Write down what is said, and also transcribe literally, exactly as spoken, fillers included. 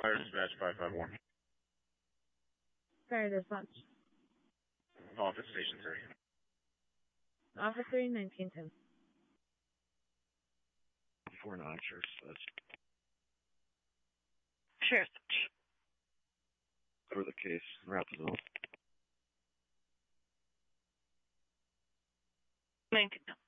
Fire dispatch five five one. Fire dispatch. Office station three. Office three, nineteen ten. Four nine, sheriff's dispatch. Sheriff's dispatch. Cover the case. Route to zone. nineteen ten.